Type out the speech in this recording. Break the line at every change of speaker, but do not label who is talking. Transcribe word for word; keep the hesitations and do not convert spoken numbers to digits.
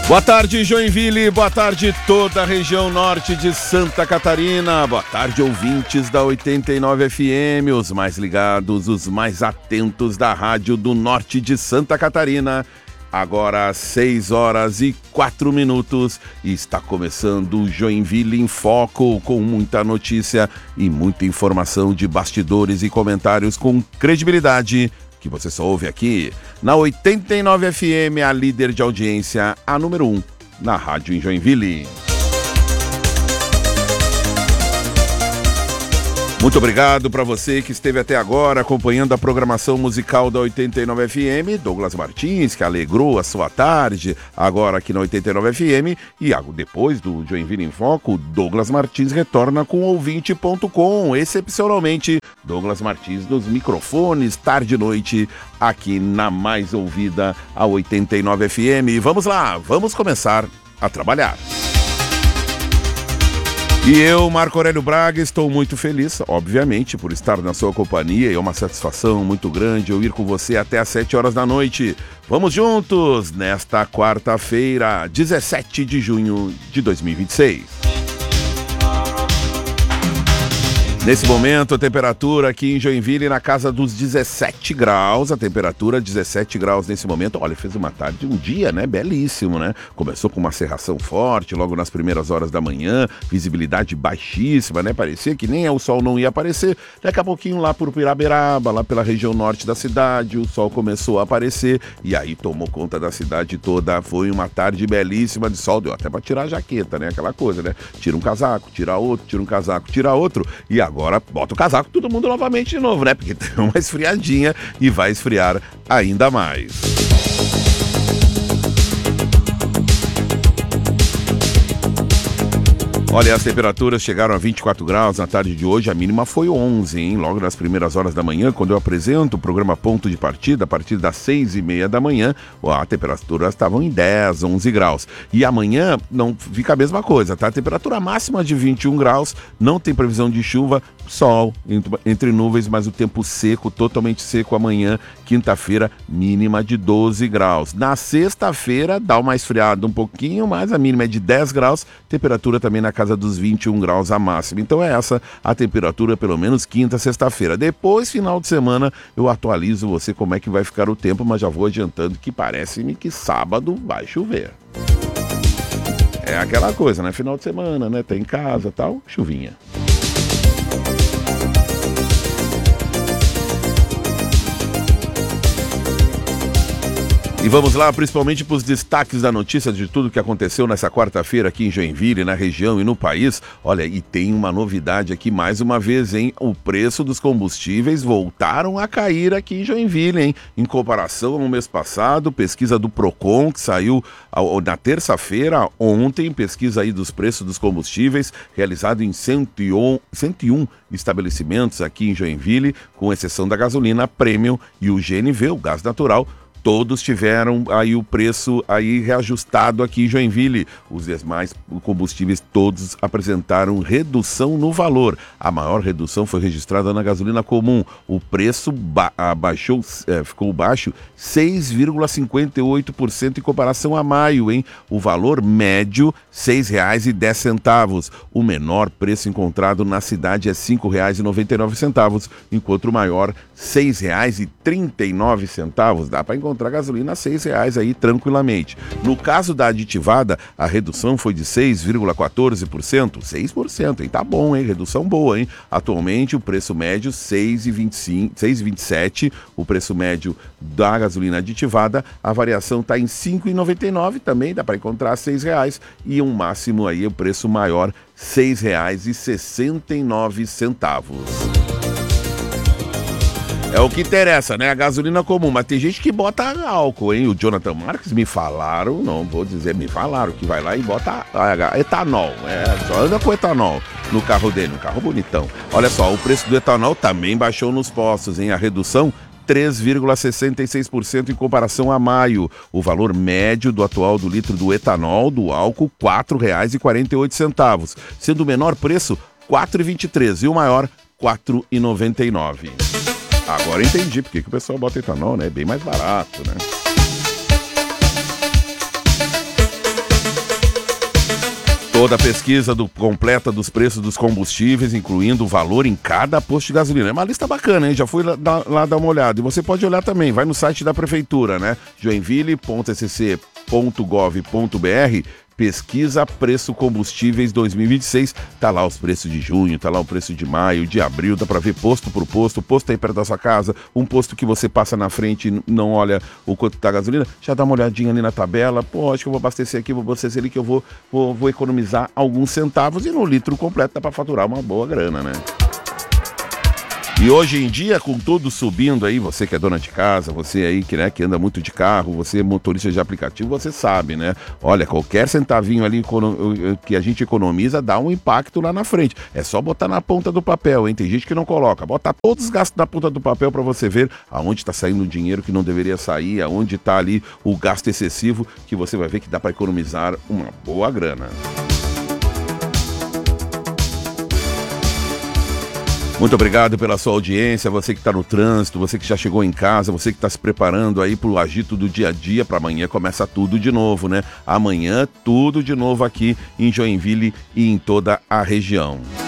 Boa tarde, Joinville, boa tarde toda a região norte de Santa Catarina, boa tarde, ouvintes da oitenta e nove F M, os mais ligados, os mais atentos da rádio do norte de Santa Catarina. Agora às seis horas e quatro minutos e está começando o Joinville em Foco, com muita notícia e muita informação de bastidores e comentários com credibilidade, que você só ouve aqui na oitenta e nove F M, a líder de audiência, a número um na rádio em Joinville. Muito obrigado para você que esteve até agora acompanhando a programação musical da oitenta e nove F M, Douglas Martins, que alegrou a sua tarde agora aqui na oitenta e nove F M, e depois do Joinville em Foco, Douglas Martins retorna com ouvinte ponto com, excepcionalmente Douglas Martins nos microfones, tarde e noite, aqui na mais ouvida, a oitenta e nove F M. Vamos lá, vamos começar a trabalhar. E eu, Marco Aurélio Braga, estou muito feliz, obviamente, por estar na sua companhia, e é uma satisfação muito grande eu ir com você até às sete horas da noite. Vamos juntos nesta quarta-feira, dezessete de junho de dois mil e vinte e seis. Nesse momento, a temperatura aqui em Joinville na casa dos dezessete graus, a temperatura dezessete graus nesse momento. Olha, fez uma tarde, um dia, né, belíssimo, né? Começou com uma cerração forte, logo nas primeiras horas da manhã, visibilidade baixíssima, né? Parecia que nem o sol não ia aparecer. Daqui a pouquinho lá por Piraberaba, lá pela região norte da cidade, o sol começou a aparecer e aí tomou conta da cidade toda. Foi uma tarde belíssima de sol, deu até pra tirar a jaqueta, né? Aquela coisa, né? Tira um casaco, tira outro, tira um casaco, tira outro e agora Agora bota o casaco todo mundo novamente de novo, né? Porque tem uma esfriadinha e vai esfriar ainda mais. Olha, as temperaturas chegaram a vinte e quatro graus na tarde de hoje, a mínima foi onze, hein? Logo nas primeiras horas da manhã, quando eu apresento o programa Ponto de Partida, a partir das seis e meia da manhã, a temperatura estavam em dez, onze graus. E amanhã não fica a mesma coisa, tá? A temperatura máxima de vinte e um graus, não tem previsão de chuva, sol entre nuvens, mas o tempo seco, totalmente seco amanhã, quinta-feira, mínima de doze graus. Na sexta-feira dá uma esfriada um pouquinho, mas a mínima é de dez graus, temperatura também na casa dos vinte e um graus a máxima. Então é essa a temperatura, pelo menos quinta, sexta-feira. Depois, final de semana, eu atualizo você como é que vai ficar o tempo, mas já vou adiantando que parece-me que sábado vai chover. É aquela coisa, né? Final de semana, né? Tá em casa e tal, chuvinha. E vamos lá, principalmente para os destaques da notícia de tudo que aconteceu nessa quarta-feira aqui em Joinville, na região e no país. Olha, e tem uma novidade aqui mais uma vez, hein? O preço dos combustíveis voltaram a cair aqui em Joinville, hein? Em comparação ao mês passado, pesquisa do Procon, que saiu na terça-feira, ontem, pesquisa aí dos preços dos combustíveis, realizado em cento e um estabelecimentos aqui em Joinville, com exceção da gasolina Premium e o G N V, o gás natural. Todos tiveram aí o preço aí reajustado aqui em Joinville. Os demais combustíveis todos apresentaram redução no valor. A maior redução foi registrada na gasolina comum. O preço ba- abaixou, é, ficou baixo seis vírgula cinquenta e oito por cento em comparação a maio, hein? O valor médio, seis reais e dez centavos. O menor preço encontrado na cidade é cinco reais e noventa e nove centavos, enquanto o maior, seis reais e trinta e nove centavos. Dá para encontrar gasolina a seis reais aí tranquilamente. No caso da aditivada, a redução foi de seis vírgula quatorze por cento, seis por cento, hein? Tá bom, hein? Redução boa, hein? Atualmente o preço médio seis vírgula vinte e cinco, seis vírgula vinte e sete, o preço médio da gasolina aditivada, a variação tá em cinco vírgula noventa e nove também, dá para encontrar seis reais e um máximo aí o preço maior, seis reais e sessenta e nove centavos. É o que interessa, né? A gasolina comum, mas tem gente que bota álcool, hein? O Jonathan Marques me falaram, não vou dizer, me falaram que vai lá e bota etanol, é, só anda com etanol no carro dele, um carro bonitão. Olha só, o preço do etanol também baixou nos postos, hein? A redução três vírgula sessenta e seis por cento em comparação a maio. O valor médio do atual do litro do etanol, do álcool, quatro reais e quarenta e oito centavos, sendo o menor preço quatro reais e vinte e três centavos e o maior quatro reais e noventa e nove centavos. Agora entendi porque que o pessoal bota etanol, né? É bem mais barato, né? Toda a pesquisa do, completa dos preços dos combustíveis, incluindo o valor em cada posto de gasolina. É uma lista bacana, hein? Já fui lá, lá dar uma olhada. E você pode olhar também, vai no site da prefeitura, né? joinville ponto s c ponto gov ponto b r, pesquisa preço combustíveis dois mil e vinte e seis, tá lá os preços de junho, tá lá o preço de maio, de abril, dá pra ver posto por posto, posto aí perto da sua casa, um posto que você passa na frente e não olha o quanto tá a gasolina, já dá uma olhadinha ali na tabela, pô, acho que eu vou abastecer aqui, vou abastecer ali que eu vou, vou, vou economizar alguns centavos e no litro completo dá pra faturar uma boa grana, né? E hoje em dia, com tudo subindo aí, você que é dona de casa, você aí que, né, que anda muito de carro, você é motorista de aplicativo, você sabe, né? Olha, qualquer centavinho ali que a gente economiza dá um impacto lá na frente. É só botar na ponta do papel, hein? Tem gente que não coloca. Bota todos os gastos na ponta do papel para você ver aonde está saindo o dinheiro que não deveria sair, aonde está ali o gasto excessivo, que você vai ver que dá para economizar uma boa grana. Muito obrigado pela sua audiência, você que está no trânsito, você que já chegou em casa, você que está se preparando aí para o agito do dia a dia, para amanhã começa tudo de novo, né? Amanhã tudo de novo aqui em Joinville e em toda a região.